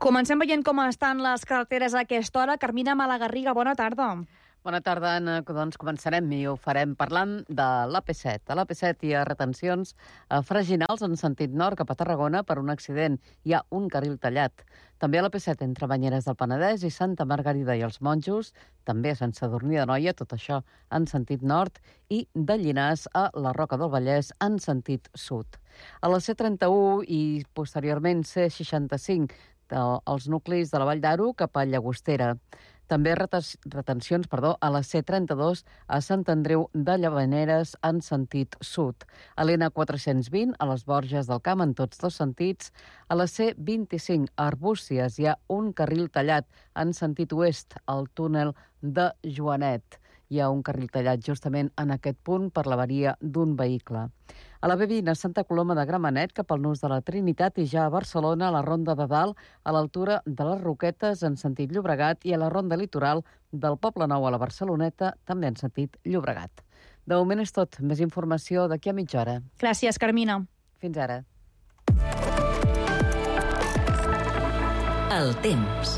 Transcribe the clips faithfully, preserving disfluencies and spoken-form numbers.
Comencem veient com estan les carreteres a aquesta hora. Carmina Malagarriga, bona tarda. Bona tarda, Anna. Doncs començarem i ho farem parlant de l'A P set. A l'A P set hi ha retencions freginals en sentit nord cap a Tarragona per un accident. Hi ha un carril tallat. També a l'A P set entre Banyeres del Penedès i Santa Margarida i els Monjos, també a Sant Sadurní d'Anoia, tot això en sentit nord, i de Llinars a la Roca del Vallès en sentit sud. A la C trenta-u i posteriorment C seixanta-cinc, els nuclis de la Vall d'Aro cap a Llagostera. També retencions perdó, a la C trenta-dos a Sant Andreu de Llavaneres en sentit sud. A l'N quatre-cents vint a les Borges del Camp en tots dos sentits. A la C vint-i-cinc a Arbúcies hi ha un carril tallat en sentit oest al túnel de Joanet. Hi ha un carril tallat justament en aquest punt per l'avaria d'un vehicle. A la B vint a Santa Coloma de Gramenet cap al Nus de la Trinitat i ja a Barcelona a la Ronda de Dalt a l'altura de les Roquetes en sentit Llobregat i a la Ronda Litoral del Poble Nou a la Barceloneta també en sentit Llobregat. De moment és tot. Més informació d'aquí a mitja hora. Gràcies, Carmina. Fins ara. El temps.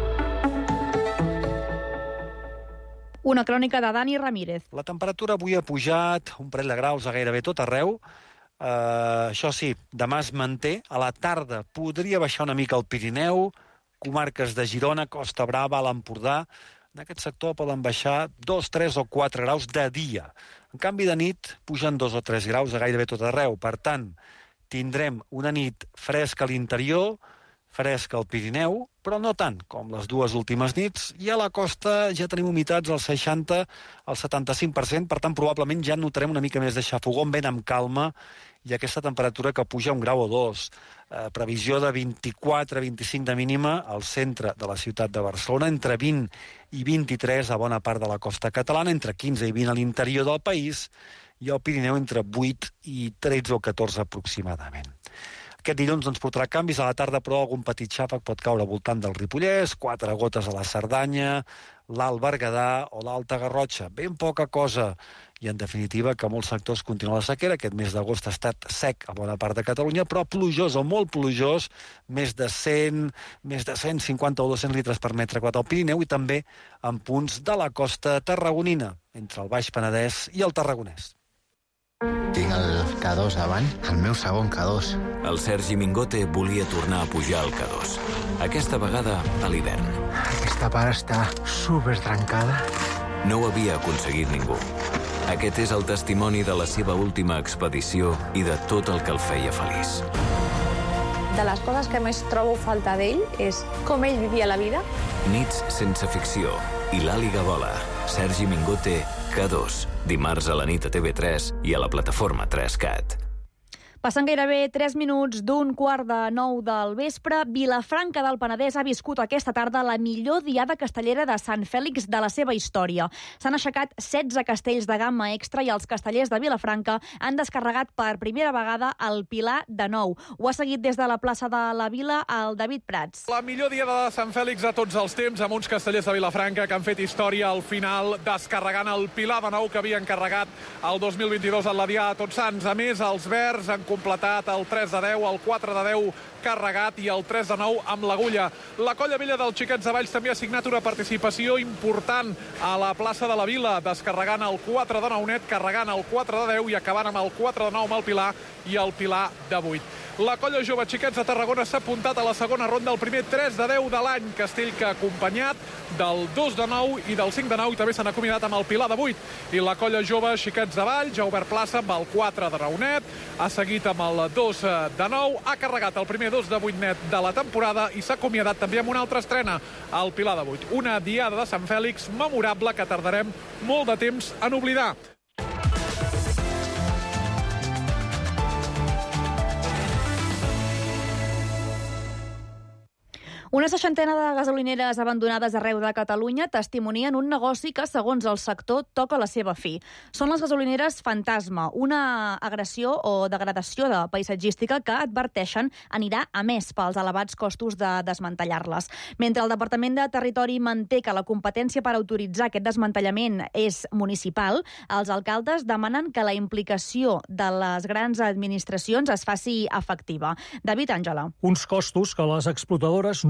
Una crònica de Dani Ramírez. La temperatura avui ha pujat un parell de graus a gairebé tot arreu. Uh, això sí, demà es manté. A la tarda podria baixar una mica al Pirineu, comarques de Girona, Costa Brava, l'Empordà. En aquest sector poden baixar dos, tres o quatre graus de dia. En canvi, de nit pugen dos o tres graus a gairebé tot arreu. Per tant, tindrem una nit fresca a l'interior, fresca al Pirineu, però no tant com les dues últimes nits, i a la costa ja tenim humitats al seixanta al setanta-cinc per cent, per tant probablement ja notarem una mica més de xafogó, vent amb calma, i aquesta temperatura que puja un grau o dos. Eh, previsió de vint-i-quatre a vint-i-cinc de mínima al centre de la ciutat de Barcelona, entre vint i vint-i-tres a bona part de la costa catalana, entre quinze i vint a l'interior del país, i al Pirineu entre vuit i tretze o catorze aproximadament. Aquest dilluns ens portarà canvis a la tarda, però algun petit xàfec pot caure al voltant del Ripollès, quatre gotes a la Cerdanya, l'Alt Berguedà o l'Alta Garrotxa. Ben poca cosa. I, en definitiva, que molts sectors continuen la sequera. Aquest mes d'agost ha estat sec a bona part de Catalunya, però plujós o molt plujós, més de cent, més de cent cinquanta o dos-cents litres per metre quadrat al Pirineu i també en punts de la costa tarragonina, entre el Baix Penedès i el Tarragonès. Tinc el K dos davant, el meu segon K dos. El Sergi Mingote volia tornar a pujar al K dos. Aquesta vegada a l'hivern. Aquesta part està super trencada. No ho havia aconseguit ningú. Aquest és el testimoni de la seva última expedició i de tot el que el feia feliç. De les coses que més trobo falta d'ell és com ell vivia la vida. Nits sense ficció i l'Àliga vola. Sergi Mingote, K dos. Dimarts a la nit a T V tres i a la plataforma tres cat. Passen gairebé tres minuts d'un quart de nou del vespre. Vilafranca del Penedès ha viscut aquesta tarda la millor diada castellera de Sant Fèlix de la seva història. S'han aixecat setze castells de gamma extra i els castellers de Vilafranca han descarregat per primera vegada el Pilar de Nou. Ho ha seguit des de la plaça de la Vila el David Prats. La millor diada de Sant Fèlix de tots els temps, amb uns castellers de Vilafranca que han fet història al final, descarregant el Pilar de Nou que havien carregat el dos mil vint-i-dos en la Diada de Tots Sants. A més, els verds han completat el tres de deu, el quatre de deu carregat i el tres de nou amb l'agulla. La Colla Vella dels Xiquets de Valls també ha signat una participació important a la plaça de la Vila, descarregant el quatre de nou net, carregant el quatre de deu i acabant amb el quatre de nou amb el Pilar i el Pilar de vuit. La Colla Jove Xiquets de Tarragona s'ha apuntat a la segona ronda, el primer tres de deu de l'any. Castell que ha acompanyat del dos de nou i del cinc de nou i també s'han acomiadat amb el Pilar de vuit. I la Colla Jove Xiquets de Valls ha obert plaça amb el quatre de nou net, ha seguit amb el dos de nou, ha carregat el primer dos de vuit net de la temporada i s'ha acomiadat també amb una altra estrena, el Pilar de vuit. Una diada de Sant Fèlix memorable que tardarem molt de temps en oblidar. Una seixantena de gasolineres abandonades arreu de Catalunya testimonien un negoci que, segons el sector, toca la seva fi. Són les gasolineres fantasma, una agressió o degradació de paisatgística que adverteixen anirà a més pels elevats costos de desmantellar-les. Mentre el Departament de Territori manté que la competència per autoritzar aquest desmantellament és municipal, els alcaldes demanen que la implicació de les grans administracions es faci efectiva. David Àngela. Uns costos que les explotadores no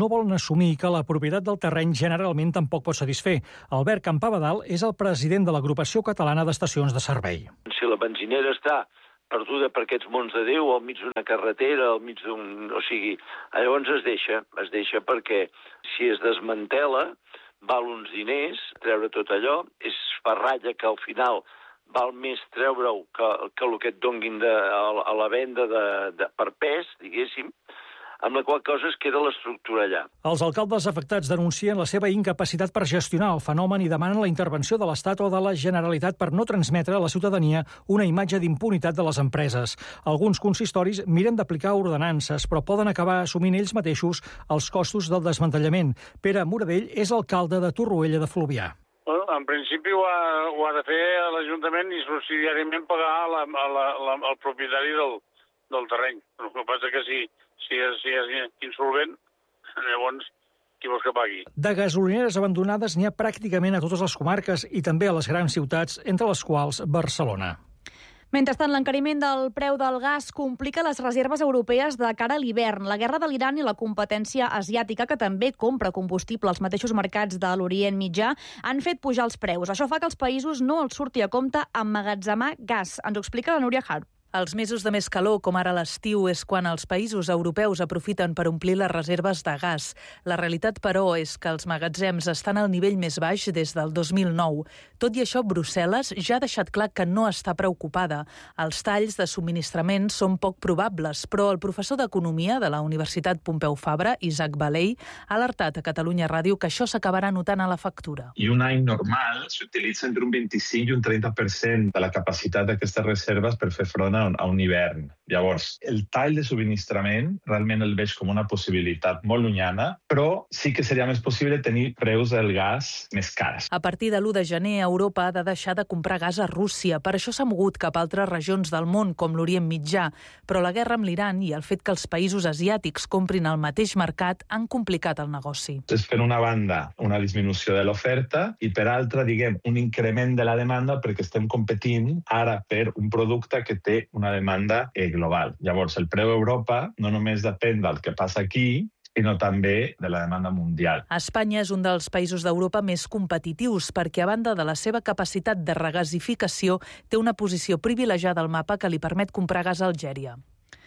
no volen assumir que la propietat del terreny generalment tampoc pot satisfer. Albert Campabadal és el president de l'Agrupació Catalana d'Estacions de Servei. Si la benzinera està perduda per aquests mons de Déu, al mig d'una carretera, al mig d'un... O sigui, llavors es deixa, es deixa perquè si es desmantela val uns diners, treure tot allò, és ferralla que al final val més treure-ho que, que el que et donguin de, a, a la venda de, de, per pes, diguéssim, amb la qual cosa es queda l'estructura allà. Els alcaldes afectats denuncien la seva incapacitat per gestionar el fenomen i demanen la intervenció de l'Estat o de la Generalitat per no transmetre a la ciutadania una imatge d'impunitat de les empreses. Alguns consistoris miren d'aplicar ordenances, però poden acabar assumint ells mateixos els costos del desmantellament. Pere Moradell és alcalde de Torroella de Fluvià. Bueno, en principi ho ha, ho ha de fer l'Ajuntament i subsidiàriament pagar la, la, la, el propietari del, del terreny. El que passa que si, si, és, si és insolvent, llavors qui vols que pagui? De gasolineres abandonades n'hi ha pràcticament a totes les comarques i també a les grans ciutats, entre les quals Barcelona. Mentrestant, l'encariment del preu del gas complica les reserves europees de cara a l'hivern. La guerra de l'Iran i la competència asiàtica, que també compra combustible als mateixos mercats de l'Orient Mitjà, han fet pujar els preus. Això fa que als països no els surti a compte emmagatzemar gas. Ens ho explica la Núria Harp. Els mesos de més calor, com ara l'estiu, és quan els països europeus aprofiten per omplir les reserves de gas. La realitat, però, és que els magatzems estan al nivell més baix des del dos mil nou. Tot i això, Brussel·les ja ha deixat clar que no està preocupada. Els talls de subministrament són poc probables, però el professor d'Economia de la Universitat Pompeu Fabra, Isaac Balei, ha alertat a Catalunya Ràdio que això s'acabarà notant a la factura. I un any normal s'utilitza entre un vint-i-cinc i un trenta per cent de la capacitat d'aquestes reserves per fer front a un hivern. Llavors, el tall de subministrament realment el veig com una possibilitat molt llunyana, però sí que seria més possible tenir preus del gas més cars. A partir de l'u de gener, Europa ha de deixar de comprar gas a Rússia. Per això s'ha mogut cap a altres regions del món, com l'Orient Mitjà. Però la guerra amb l'Iran i el fet que els països asiàtics comprin al mateix mercat han complicat el negoci. És per una banda una disminució de l'oferta i per altra, diguem, un increment de la demanda perquè estem competint ara per un producte que té una demanda eh, global. Llavors, el preu a Europa no només depèn del que passa aquí, sinó també de la demanda mundial. Espanya és un dels països d'Europa més competitius perquè, a banda de la seva capacitat de regasificació, té una posició privilegiada al mapa que li permet comprar gas a Algèria.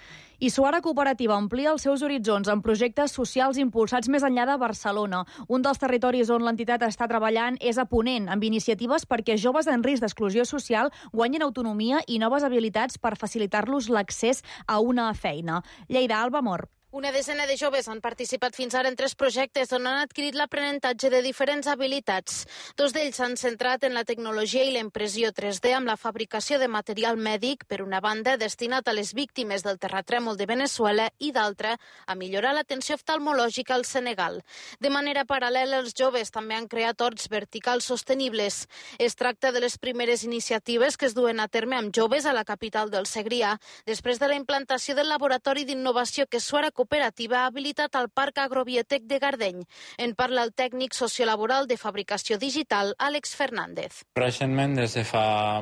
I Suara Cooperativa amplia els seus horitzons en projectes socials impulsats més enllà de Barcelona. Un dels territoris on l'entitat està treballant és a Ponent, amb iniciatives perquè joves en risc d'exclusió social guanyin autonomia i noves habilitats per facilitar-los l'accés a una feina. Lleida, Alba Mor. Una desena de joves han participat fins ara en tres projectes on han adquirit l'aprenentatge de diferents habilitats. Dos d'ells s'han centrat en la tecnologia i la impressió tres D amb la fabricació de material mèdic, per una banda destinat a les víctimes del terratrèmol de Venezuela i d'altra a millorar l'atenció oftalmològica al Senegal. De manera paral·lela, els joves també han creat horts verticals sostenibles. Es tracta de les primeres iniciatives que es duen a terme amb joves a la capital del Segrià, després de la implantació del laboratori d'innovació que Suara Cooperativa ha habilitat al Parc Agrobiotec de Gardeny. En parla el tècnic sociolaboral de fabricació digital, Àlex Fernández. Recentment, des de fa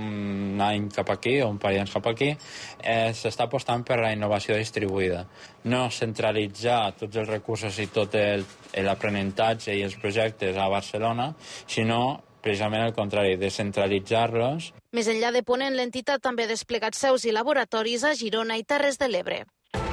un any cap aquí, o un parell d'anys cap aquí, eh, s'està apostant per la innovació distribuïda. No centralitzar tots els recursos i tot l'aprenentatge i els projectes a Barcelona, sinó precisament el contrari, descentralitzar-los. Més enllà de Ponent, l'entitat també ha desplegat seus i laboratoris a Girona i Terres de l'Ebre.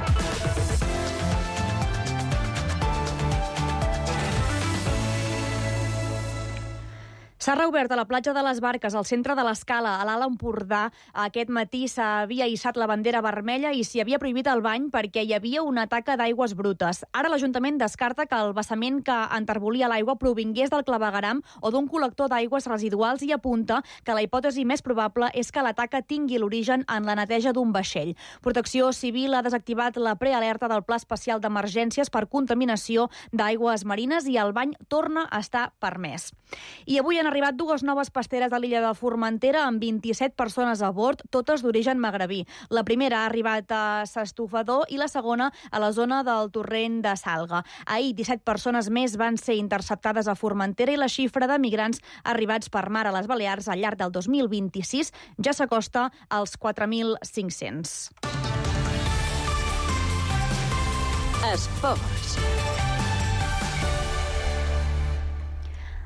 S'ha reobert a la platja de les Barques, al centre de l'Escala, a l'Alt Empordà. Aquest matí s'havia hissat la bandera vermella i s'hi havia prohibit el bany perquè hi havia una taca d'aigües brutes. Ara l'Ajuntament descarta que el vessament que enterbolia l'aigua provingués del clavegueram o d'un col·lector d'aigües residuals i apunta que la hipòtesi més probable és que la taca tingui l'origen en la neteja d'un vaixell. Protecció Civil ha desactivat la prealerta del Pla Especial d'Emergències per contaminació d'aigües marines i el bany torna a estar permès. I avui han arribat dues noves pasteres a l'illa de Formentera amb vint-i-set persones a bord, totes d'origen magrebí. La primera ha arribat a S'Estufador i la segona a la zona del torrent de Salga. Ahir, disset persones més van ser interceptades a Formentera i la xifra de migrants arribats per mar a les Balears al llarg del dos mil vint-i-sis ja s'acosta als quatre mil cinc-cents. Esports.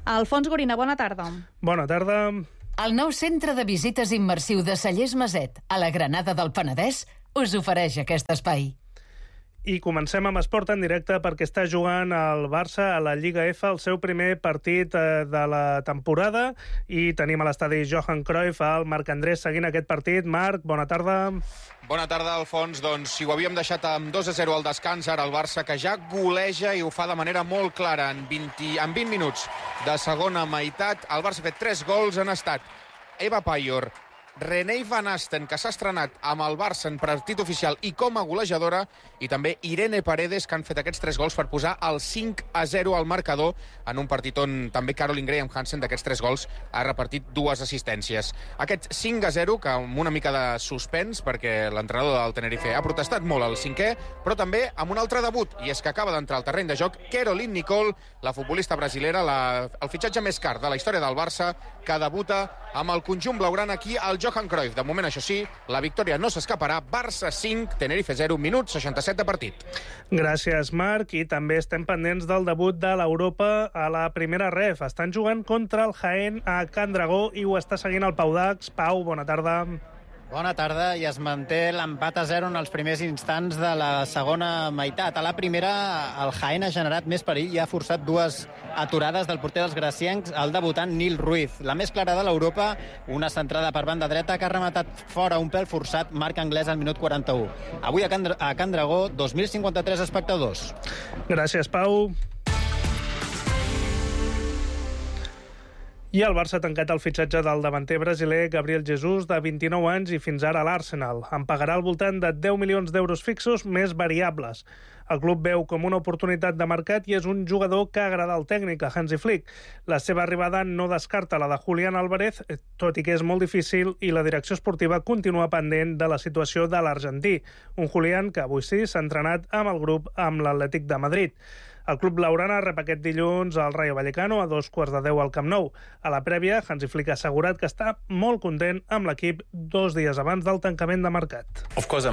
Alfons Gorina, bona tarda. Bona tarda. El nou centre de visites immersiu de Cellers Maset, a la Granada del Penedès, us ofereix aquest espai. I comencem amb esport en directe perquè està jugant el Barça a la Lliga F el seu primer partit de la temporada i tenim a l'estadi Johan Cruyff el Marc Andrés seguint aquest partit. Marc, bona tarda. Bona tarda, Alfons. Doncs si ho havíem deixat amb dos a zero al descans, ara el Barça que ja goleja i ho fa de manera molt clara en vint, en vint minuts de segona meitat. El Barça ha fet tres gols, han estat Eva Paior, Renée Van Asten, que s'ha estrenat amb el Barça en partit oficial i com a golejadora, i també Irene Paredes, que han fet aquests tres gols per posar el cinc a zero al marcador en un partit on també Caroline Graham Hansen d'aquests tres gols ha repartit dues assistències. Aquest cinc a zero, que amb una mica de suspens, perquè l'entrenador del Tenerife ha protestat molt al cinquè, però també amb un altre debut, i és que acaba d'entrar al terreny de joc Caroline Nicole, la futbolista brasilera, la, el fitxatge més car de la història del Barça, que debuta amb el conjunt blaugrana aquí al Johan Cruyff. De moment, això sí, la victòria no s'escaparà. Barça cinc, Tenerife zero, minut seixanta-set de partit. Gràcies, Marc. I també estem pendents del debut de l'Europa a la primera ref. Estan jugant contra el Jaén a Can Dragó i ho està seguint el Pau Dax. Pau, bona tarda. Bona tarda, i es manté l'empat a zero en els primers instants de la segona meitat. A la primera, el Jaén ha generat més perill i ha forçat dues aturades del porter dels graciencs, el debutant Nil Ruiz. La més clara de l'Europa, una centrada per banda dreta que ha rematat fora un pèl forçat, marc anglès al minut quaranta-u. Avui a Can, a Can Dragó, dos mil cinquanta-tres espectadors. Gràcies, Pau. I el Barça ha tancat el fitxatge del davanter brasiler Gabriel Jesus, de vint-i-nou anys i fins ara a l'Arsenal. En pagarà al voltant de deu milions d'euros fixos més variables. El club veu com una oportunitat de mercat i és un jugador que agrada al tècnic, a Hansi Flick. La seva arribada no descarta la de Julián Álvarez, tot i que és molt difícil, i la direcció esportiva continua pendent de la situació de l'argentí. Un Julián que avui sí s'ha entrenat amb el grup amb l'Atlètic de Madrid. El club blaugrana rep aquest dilluns al Rayo Vallecano a dos quarts de deu al Camp Nou. A la prèvia, Hansi Flick ha assegurat que està molt content amb l'equip dos dies abans del tancament de mercat.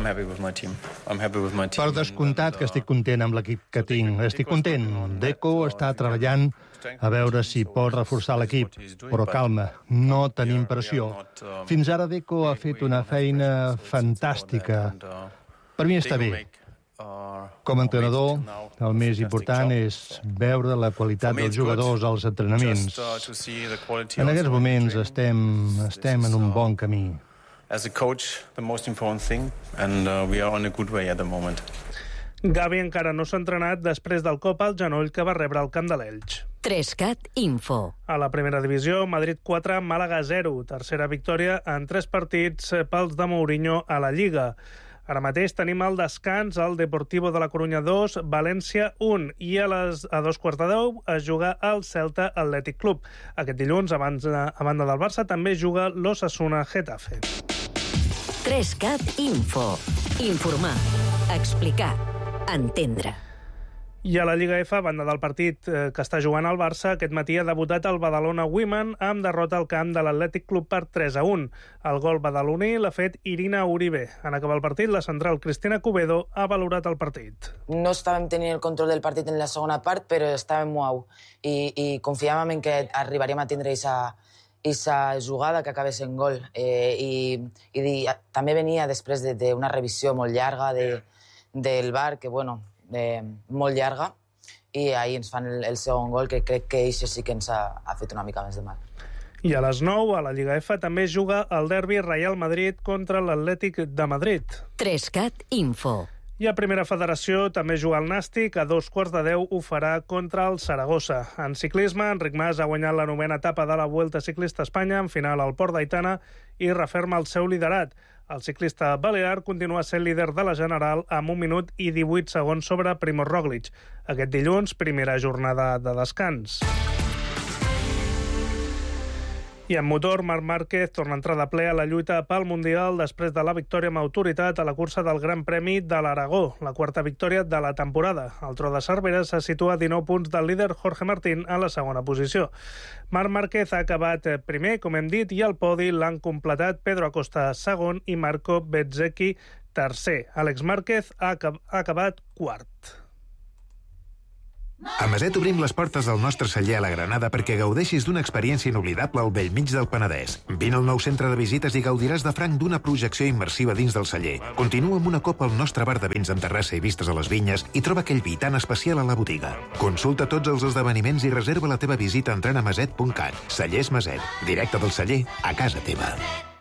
Per descomptat que estic content amb l'equip que tinc. Estic content. Deco està treballant a veure si pot reforçar l'equip. Però calma, no tenim pressió. Fins ara Deco ha fet una feina fantàstica. Per mi està bé. Com a entrenador, el més important és veure la qualitat dels jugadors als entrenaments. En aquests moments estem, estem en un bon camí. Gavi encara no s'ha entrenat després del cop al genoll que va rebre al camp de l'Elx. Trescat Info. A la primera divisió, Madrid quatre, Màlaga zero. Tercera victòria en tres partits pels de Mourinho a la Lliga. Ara mateix tenim al descans el Deportivo de la Corunya dos, València un, i a, les, a dos quarts de deu es juga el Celta Athletic Club. Aquest dilluns, abans, a banda del Barça, també juga l'Osasuna Getafe. Trescat Info. Informar, explicar, entendre. I a la Lliga F, a banda del partit eh, que està jugant el Barça, aquest matí ha debutat el Badalona Women amb derrota al camp de l'Atlètic Club per tres a un. El gol badaloní l'ha fet Irina Uribe. En acabar el partit, la central Cristina Cubedo ha valorat el partit. No estàvem tenint el control del partit en la segona part, però estàvem molt i, i confiàvem en que arribaríem a tindre aquesta jugada que acabés en gol. Eh, i, i també venia després d'una de, revisió molt llarga de, del V A R, que, bueno, Eh, molt llarga, i ahir ens fan el, el segon gol, que crec que això sí que ens ha, ha fet una mica més de mal. I a les nou, a la Lliga F, també juga el derbi Real Madrid contra l'Atlètic de Madrid. Trescat Info. I a Primera Federació també juga el Nàstic, a dos quarts de deu ho farà contra el Saragossa. En ciclisme, Enric Mas ha guanyat la novena etapa de la Vuelta Ciclista a Espanya, en final al Port d'Aitana, i referma el seu liderat. El ciclista balear continua sent líder de la General amb un minut i divuit segons sobre Primož Roglič. Aquest dilluns, primera jornada de descans. I en motor, Marc Márquez torna a entrar de ple a la lluita pel Mundial després de la victòria amb autoritat a la cursa del Gran Premi de l'Aragó, la quarta victòria de la temporada. El Tro de Cervera se situa a dinou punts del líder Jorge Martín a la segona posició. Marc Márquez ha acabat primer, com hem dit, i al podi l'han completat Pedro Acosta segon i Marco Bezzecchi tercer. Àlex Márquez ha acabat quart. A Maset obrim les portes del nostre celler a la Granada perquè gaudeixis d'una experiència inoblidable al bell mig del Penedès. Vine al nou centre de visites i gaudiràs de franc d'una projecció immersiva dins del celler. Continua amb una copa al nostre bar de vins amb terrassa i vistes a les vinyes i troba aquell vi tan especial a la botiga. Consulta tots els esdeveniments i reserva la teva visita entrant a maset punt cat. Cellers Maset, directe del celler a casa teva.